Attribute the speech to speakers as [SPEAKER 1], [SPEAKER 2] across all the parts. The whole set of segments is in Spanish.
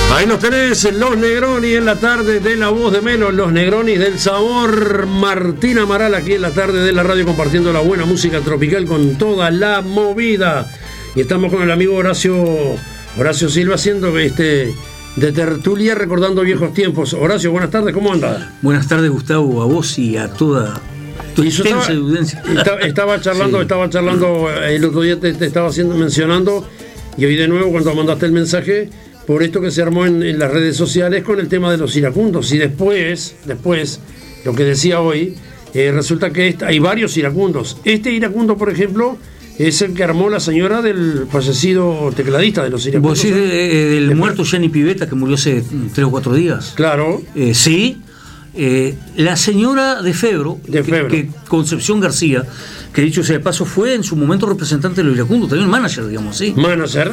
[SPEAKER 1] Ahí los tenés, los Negroni en la tarde de La Voz de Melo, los Negroni del sabor. Martín Amaral aquí en la tarde de la radio compartiendo la buena música tropical con toda la movida. Y estamos con el amigo Horacio Silva haciendo de tertulia recordando viejos tiempos. Horacio, buenas tardes, ¿cómo andas?
[SPEAKER 2] Buenas tardes, Gustavo, a vos y a toda tu extensa audiencia.
[SPEAKER 1] Estaba charlando el otro día te estaba mencionando, y hoy de nuevo cuando mandaste el mensaje, por esto que se armó en las redes sociales con el tema de los iracundos. Y después lo que decía hoy, resulta que hay varios iracundos. Este iracundo, por ejemplo, es el que armó la señora del fallecido tecladista de los iracundos.
[SPEAKER 2] ¿Vos decís del muerto Gianni Pivetta, que murió hace 3 o 4 días?
[SPEAKER 1] Claro.
[SPEAKER 2] Sí. La señora de Febro, que Concepción García, que dicho sea de paso, fue en su momento representante de los iracundos, también manager, digamos, ¿sí?
[SPEAKER 1] Manager.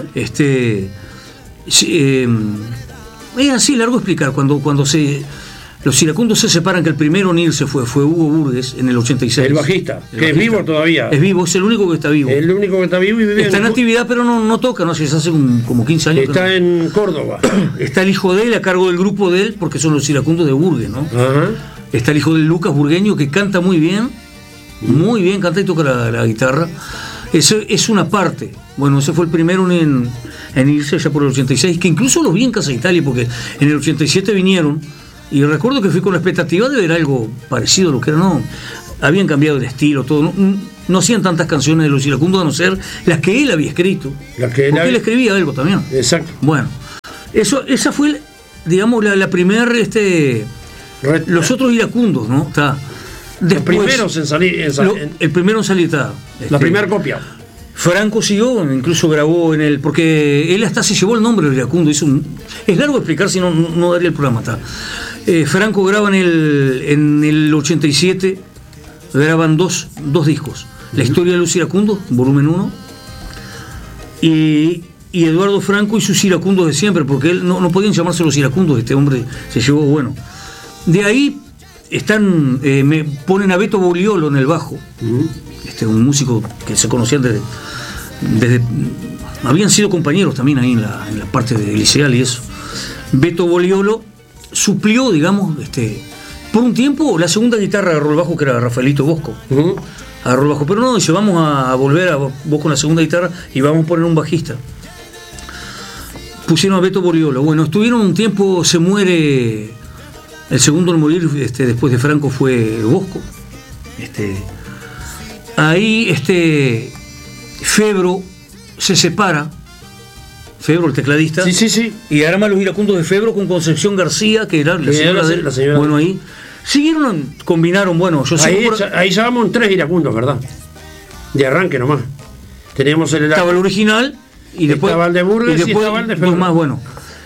[SPEAKER 2] Es así largo explicar. Cuando los iracundos se separan, que el primero en irse fue Hugo Burgues en el 86.
[SPEAKER 1] El bajista, que es vivo todavía.
[SPEAKER 2] Es vivo, es el único que está vivo.
[SPEAKER 1] El único que está vivo y vive
[SPEAKER 2] está en actividad, pero no toca, no sé, hace como 15 años.
[SPEAKER 1] Está en Córdoba.
[SPEAKER 2] Está el hijo de él a cargo del grupo de él, porque son los iracundos de Burgues, ¿no?
[SPEAKER 1] Ajá.
[SPEAKER 2] Está el hijo de Lucas Burgueño, que canta muy bien, canta y toca la guitarra. Eso es una parte. Bueno, ese fue el primero en irse allá por el 86, que incluso los vi en Casa Italia, porque en el 87 vinieron, y recuerdo que fui con la expectativa de ver algo parecido a lo que era, no, habían cambiado el estilo, todo, no hacían tantas canciones de los iracundos, a no ser las que él había escrito, porque él escribía algo también.
[SPEAKER 1] Exacto.
[SPEAKER 2] Bueno, esa fue, digamos, la primera, los otros iracundos, ¿no? Después, el primero en salir está.
[SPEAKER 1] La primera copia.
[SPEAKER 2] Franco siguió, incluso grabó porque él hasta se llevó el nombre del iracundo. Es largo explicar, si no daría el programa. Franco graba en el 87, graban dos discos. La historia de los iracundos, volumen 1, y Eduardo Franco y sus iracundos de siempre, porque él no podían llamarse los iracundos, este hombre se llevó, bueno. De ahí me ponen a Beto Boliolo en el bajo, un músico que se conocían desde habían sido compañeros también ahí en la parte de liceal y eso. Beto Boliolo suplió, digamos, por un tiempo la segunda guitarra agarró el bajo, que era Rafaelito Bosco. Agarró el bajo, pero no, dice, vamos a volver a vos con la segunda guitarra y vamos a poner un bajista. Pusieron a Beto Boliolo. Bueno, estuvieron un tiempo, se muere. El segundo en morir después de Franco fue Bosco. Ahí Febro se separa. Febro, el tecladista.
[SPEAKER 1] Sí.
[SPEAKER 2] Y arma los iracundos de Febro con Concepción García, que era la señora de él. Bueno, ahí siguieron, combinaron, bueno,
[SPEAKER 1] ahí llevamos 3 iracundos, ¿verdad? De arranque nomás. Teníamos
[SPEAKER 2] estaba el original y después
[SPEAKER 1] estaba el de Burgues y estaba el de Febro.
[SPEAKER 2] Más, bueno.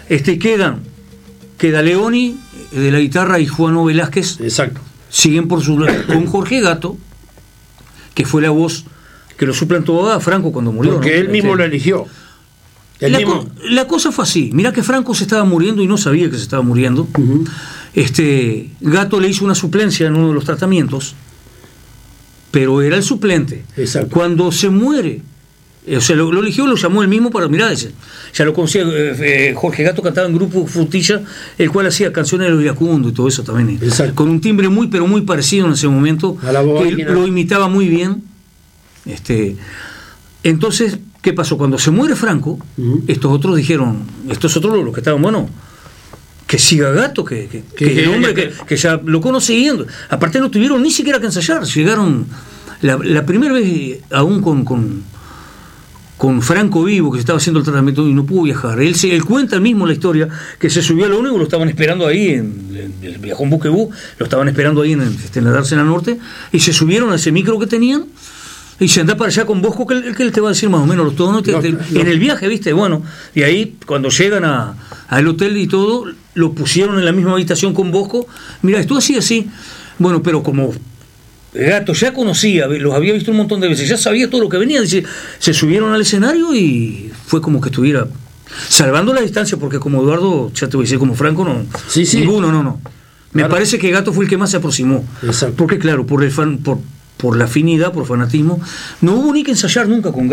[SPEAKER 2] Queda Leoni de la guitarra y Juano Velázquez.
[SPEAKER 1] Exacto.
[SPEAKER 2] Siguen por su lado con Jorge Gato, que fue la voz que lo suplantó a Franco cuando murió.
[SPEAKER 1] Porque él mismo lo eligió.
[SPEAKER 2] La cosa fue así. Mirá que Franco se estaba muriendo y no sabía que se estaba muriendo. Gato le hizo una suplencia en uno de los tratamientos, pero era el suplente.
[SPEAKER 1] Exacto.
[SPEAKER 2] Cuando se muere, lo eligió, lo llamó él mismo para mirar ese. Ya lo conocía. Jorge Gato cantaba en Grupo Frutilla, el cual hacía canciones de los iracundos y todo eso también.
[SPEAKER 1] Exacto.
[SPEAKER 2] Con un timbre pero muy parecido en ese momento,
[SPEAKER 1] a la voz
[SPEAKER 2] que lo imitaba muy bien. Entonces, ¿qué pasó? Cuando se muere Franco, estos otros los que estaban, bueno, que siga Gato, que el hombre que ya lo conocían. Aparte no tuvieron ni siquiera que ensayar, llegaron la primera vez aún con Franco vivo, que se estaba haciendo el tratamiento y no pudo viajar. Él cuenta mismo la historia, que se subió al ómnibus, lo estaban esperando ahí, viajó en Buquebú, lo estaban esperando ahí en la Dársena Norte, y se subieron a ese micro que tenían, y se anda para allá con Bosco, que él te va a decir más o menos los tonos, en el viaje, ¿viste? Bueno, y ahí cuando llegan al hotel y todo, lo pusieron en la misma habitación con Bosco. Mira, esto así. Bueno, pero como Gato ya conocía, los había visto un montón de veces, ya sabía todo lo que venía, dice, se subieron al escenario y fue como que estuviera salvando la distancia, porque como Eduardo, ya te voy a decir, como Franco, no, ninguno, no. Me parece que Gato fue el que más se aproximó.
[SPEAKER 1] Exacto.
[SPEAKER 2] Porque claro, por la afinidad, por fanatismo, no hubo ni que ensayar nunca con Gato.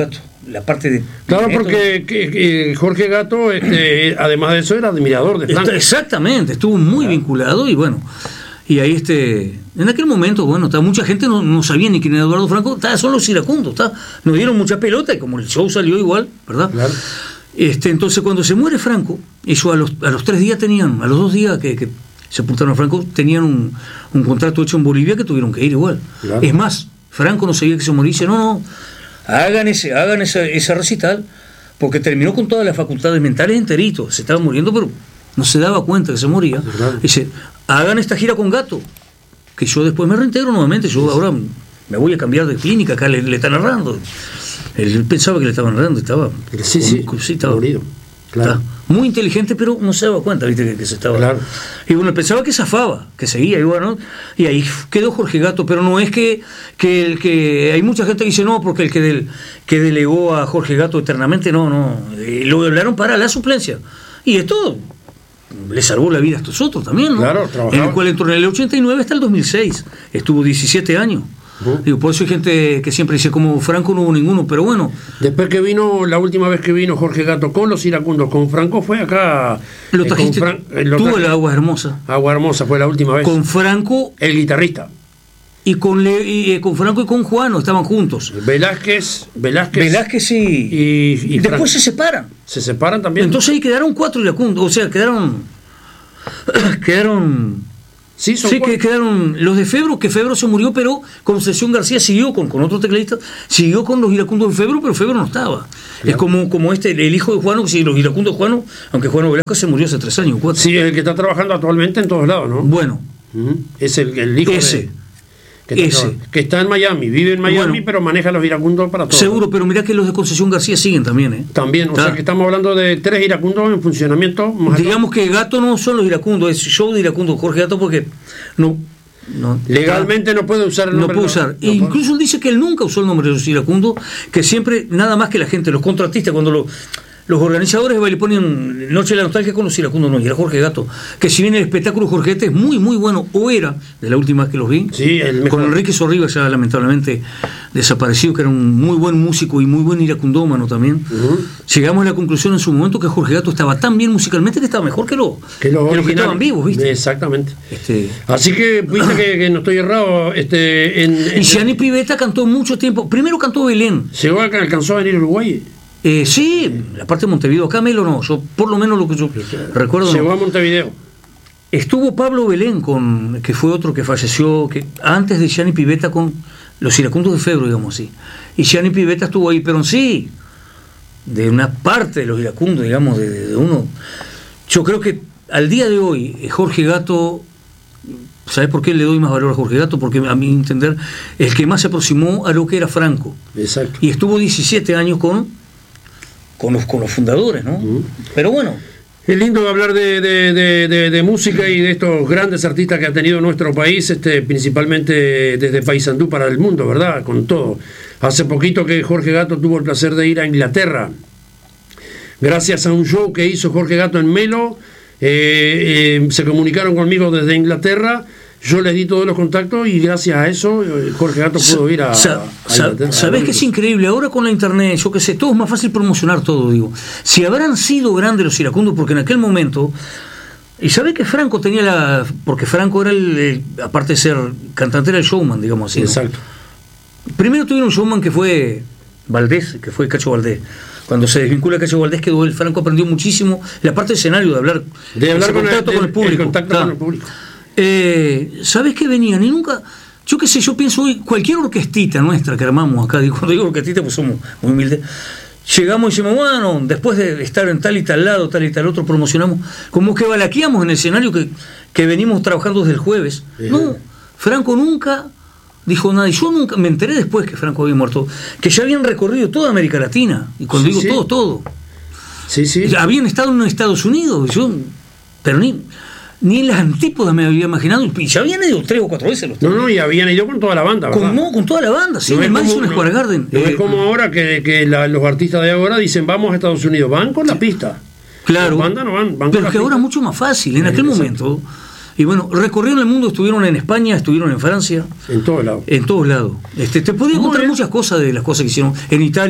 [SPEAKER 2] la parte de...
[SPEAKER 1] Claro, porque Jorge Gato, además de eso, era admirador de Franco.
[SPEAKER 2] Exactamente, estuvo muy vinculado y bueno, y ahí en aquel momento, bueno, mucha gente no sabía ni quién era Eduardo Franco, son los iracundos, nos dieron mucha pelota y como el show salió igual, ¿verdad? Claro. Entonces cuando se muere Franco, ellos a los 3 días tenían, a los 2 días que sepultaron a Franco, tenían un contrato hecho en Bolivia que tuvieron que ir igual. Claro. Es más, Franco no sabía que se moría, dice, no, hagan ese recital, porque terminó con todas las facultades mentales enteritos, se estaba muriendo, pero no se daba cuenta que se moría. Claro. Dice, hagan esta gira con Gato, que yo después me reintegro nuevamente, yo ahora me voy a cambiar de clínica, acá le están narrando. Él pensaba que le estaban narrando, estaba estaba morido. Claro. Estaba muy inteligente, pero no se daba cuenta, viste, que se estaba. Claro. Y bueno, pensaba que zafaba, que seguía, y bueno, y ahí quedó Jorge Gato, pero no es que hay mucha gente que dice no, porque el que delegó a Jorge Gato eternamente, no, lo hablaron para la suplencia. Y esto le salvó la vida a estos otros también, ¿no? Claro, trabajaba. En el cual entró en el 89 hasta el 2006, estuvo 17 años. Digo, por eso hay gente que siempre dice como Franco no hubo ninguno, pero bueno.
[SPEAKER 1] Después que vino, la última vez que vino Jorge Gato con los iracundos, con Franco fue acá.
[SPEAKER 2] Lo trajiste, tuvo el Agua Hermosa.
[SPEAKER 1] Agua Hermosa fue la última vez.
[SPEAKER 2] Con Franco.
[SPEAKER 1] El guitarrista.
[SPEAKER 2] Y con Franco y con Juano estaban juntos.
[SPEAKER 1] Velázquez
[SPEAKER 2] y después se separan.
[SPEAKER 1] Se separan también.
[SPEAKER 2] Entonces ahí quedaron 4 iracundos, o sea, quedaron Sí, quedaron los de Febro, que Febro se murió, pero Concepción García siguió con otro tecladista, siguió con los iracundos de Febro, pero Febro no estaba. Claro. Es como el hijo de Juano, que los iracundos de Juano, aunque Juano Velasco se murió hace 3 años, 4.
[SPEAKER 1] Sí, el que está trabajando actualmente en todos lados, ¿no?
[SPEAKER 2] Bueno.
[SPEAKER 1] Es el hijo que está en Miami, vive en Miami, bueno, pero maneja los iracundos para todos.
[SPEAKER 2] Seguro, pero mirá que los de Concepción García siguen también,
[SPEAKER 1] También, o sea que estamos hablando de 3 iracundos en funcionamiento.
[SPEAKER 2] Digamos que Gato no son los iracundos, es show de iracundo Jorge Gato, porque no
[SPEAKER 1] legalmente no puede usar el nombre.
[SPEAKER 2] No puede usar. Incluso él dice que él nunca usó el nombre de los iracundos, que siempre, nada más que la gente, los contratistas, cuando los organizadores le ponen Noche de la Nostalgia con los iracundos, no, y era Jorge Gato, que si bien el espectáculo Jorge Gato es muy muy bueno, o era, de la última vez que los vi,
[SPEAKER 1] sí, con
[SPEAKER 2] Enrique Sorriba, ya lamentablemente desaparecido, que era un muy buen músico y muy buen iracundómano también. Llegamos a la conclusión en su momento que Jorge Gato estaba tan bien musicalmente que estaba mejor que los que estaban vivos, ¿viste?
[SPEAKER 1] Exactamente. Así que viste que no estoy errado.
[SPEAKER 2] Y Gianni Pivetta cantó mucho tiempo, primero cantó Belén.
[SPEAKER 1] ¿Alcanzó a venir a Uruguay?
[SPEAKER 2] Sí, la parte de Montevideo, Camelo no, yo por lo menos lo que yo recuerdo.
[SPEAKER 1] Llegó a Montevideo.
[SPEAKER 2] Estuvo Pablo Belén, que fue otro que falleció antes de Gianni Pivetta con los iracundos de Febro, digamos así. Y Gianni Pivetta estuvo ahí, pero sí, de una parte de los iracundos, digamos, de uno. Yo creo que al día de hoy, Jorge Gato, ¿sabes por qué le doy más valor a Jorge Gato? Porque a mi entender, es el que más se aproximó a lo que era Franco.
[SPEAKER 1] Exacto.
[SPEAKER 2] Y estuvo 17 años con los fundadores, ¿no? Pero bueno.
[SPEAKER 1] Es lindo hablar de música y de estos grandes artistas que ha tenido nuestro país, principalmente desde Paysandú para el mundo, ¿verdad? Con todo. Hace poquito que Jorge Gato tuvo el placer de ir a Inglaterra. Gracias a un show que hizo Jorge Gato en Melo, se comunicaron conmigo desde Inglaterra. Yo les di todos los contactos y gracias a eso Jorge Gato pudo ir a Inglaterra.
[SPEAKER 2] ¿Sabés que es increíble? Ahora con la internet, yo qué sé, todo es más fácil promocionar todo, digo. Si habrán sido grandes los iracundos, porque en aquel momento, y sabés que Franco tenía porque Franco era aparte de ser cantante, era el showman, digamos así, ¿no?
[SPEAKER 1] Exacto.
[SPEAKER 2] Primero tuvieron un showman que fue Valdés, que fue Cacho Valdés. Cuando se desvincula Cacho Valdés, quedó el Franco aprendió muchísimo la parte del escenario, de hablar con el público.
[SPEAKER 1] Con el público.
[SPEAKER 2] ¿Sabes qué venían? Y nunca, yo qué sé, yo pienso hoy, cualquier orquestita nuestra que armamos acá, cuando digo orquestita, pues somos muy humildes, llegamos y decimos, bueno, después de estar en tal y tal lado, tal y tal otro, promocionamos, como que balaqueamos en el escenario que venimos trabajando desde el jueves. No, Franco nunca dijo nada, y yo nunca, me enteré después que Franco había muerto, que ya habían recorrido toda América Latina, y cuando digo todo.
[SPEAKER 1] Sí.
[SPEAKER 2] Habían estado en Estados Unidos, pero ni en las antípodas me había imaginado, y ya habían ido 3 o 4 veces los tres.
[SPEAKER 1] No, y habían ido con toda la banda, ¿verdad?
[SPEAKER 2] Con toda la banda, sí, en el Madison Square Garden.
[SPEAKER 1] No es como ahora que los artistas de ahora dicen vamos a Estados Unidos, van con la pista.
[SPEAKER 2] Claro.
[SPEAKER 1] Las bandas no van
[SPEAKER 2] pero
[SPEAKER 1] con
[SPEAKER 2] es que ahora es mucho más fácil, en aquel momento. Y bueno, recorrieron el mundo, estuvieron en España, estuvieron en Francia.
[SPEAKER 1] En todos lados.
[SPEAKER 2] En todos lados. Te podía contar muchas cosas de las cosas que hicieron. En Italia.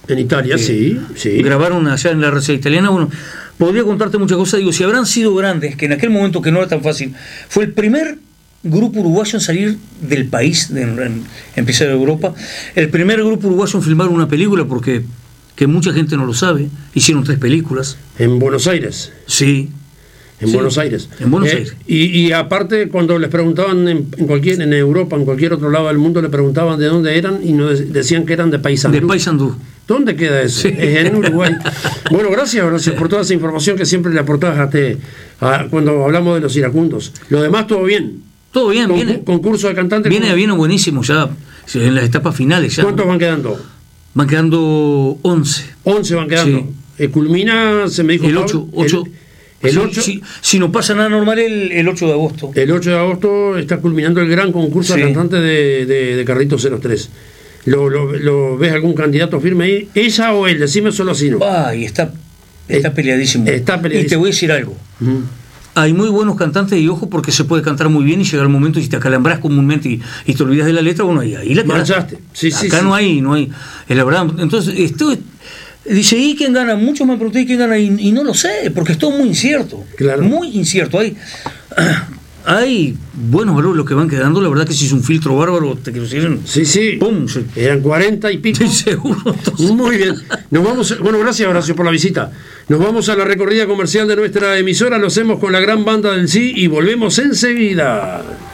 [SPEAKER 1] En Italia, sí.
[SPEAKER 2] Grabaron allá en la Red Italiana. Bueno, podría contarte muchas cosas. Digo, si habrán sido grandes, que en aquel momento que no era tan fácil, fue el primer grupo uruguayo en salir del país, en empezar de Europa, el primer grupo uruguayo en filmar una película, porque que mucha gente no lo sabe, hicieron 3 películas.
[SPEAKER 1] ¿En Buenos Aires?
[SPEAKER 2] Sí.
[SPEAKER 1] En Buenos Aires.
[SPEAKER 2] En Buenos Aires.
[SPEAKER 1] Y aparte, cuando les preguntaban en Europa, en cualquier otro lado del mundo, le preguntaban de dónde eran y decían que eran de Paysandú.
[SPEAKER 2] De Paysandú.
[SPEAKER 1] ¿Dónde queda eso?
[SPEAKER 2] Sí.
[SPEAKER 1] Es en Uruguay. Bueno, gracias por toda esa información que siempre le aportás cuando hablamos de los iracundos. Lo demás, todo bien.
[SPEAKER 2] Todo bien, viene.
[SPEAKER 1] Concurso de cantantes.
[SPEAKER 2] Viene buenísimo ya, en las etapas finales ya.
[SPEAKER 1] ¿Cuántos van quedando?
[SPEAKER 2] Van quedando 11.
[SPEAKER 1] 11 van quedando. Sí. Culmina, se me dijo.
[SPEAKER 2] El 8. El 8. Si no pasa nada normal, el 8 de agosto.
[SPEAKER 1] El 8 de agosto está culminando el gran concurso de cantantes de Carrito 03. ¿Lo ves algún candidato firme ahí? ¿Ella o él? Decime solo así, ¿no?
[SPEAKER 2] Ay, está peleadísimo.
[SPEAKER 1] Está peleadísimo.
[SPEAKER 2] Y te voy a decir algo. Hay muy buenos cantantes y ojo porque se puede cantar muy bien y llega el momento y si te acalambras comúnmente y te olvidas de la letra, bueno, ahí la
[SPEAKER 1] manchaste. Sí,
[SPEAKER 2] acá no hay, es la verdad. Entonces, dice, ¿y quién gana? Muchos me pregunté quién gana y no lo sé, porque es todo muy incierto.
[SPEAKER 1] Claro.
[SPEAKER 2] Muy incierto. Hay buenos valores los que van quedando, la verdad que si es un filtro bárbaro, te quiero decir.
[SPEAKER 1] Sí.
[SPEAKER 2] ¡Pum!
[SPEAKER 1] Eran 40 y pico.
[SPEAKER 2] Sí, seguro. Entonces.
[SPEAKER 1] Muy bien. Nos vamos. Bueno, gracias, Horacio, por la visita. Nos vamos a la recorrida comercial de nuestra emisora, lo hacemos con la gran banda del Sí y volvemos enseguida.